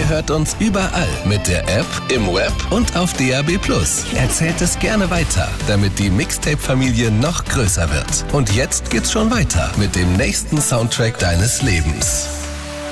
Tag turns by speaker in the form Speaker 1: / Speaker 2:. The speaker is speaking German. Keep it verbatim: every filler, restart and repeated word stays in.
Speaker 1: Ihr hört uns überall mit der App, im Web und auf D A B plus. Erzählt es gerne weiter, damit die Mixtape-Familie noch größer wird. Und jetzt geht's schon weiter mit dem nächsten Soundtrack deines Lebens.